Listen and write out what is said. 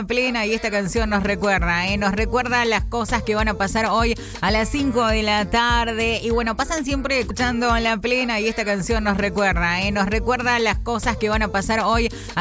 Plena y esta canción nos recuerda las cosas que van a pasar hoy a las 5 de la tarde y bueno, pasan siempre escuchando La Plena y esta canción nos recuerda las cosas que van a pasar hoy